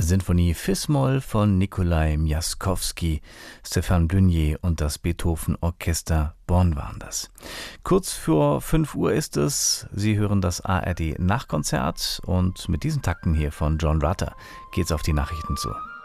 Sinfonie Fis-Moll von Nikolai Miaskowski, Stéphane Blunier und das Beethoven-Orchester Bonn waren das. Kurz vor 5 Uhr ist es. Sie hören das ARD-Nachkonzert und mit diesen Takten hier von John Rutter geht's auf die Nachrichten zu.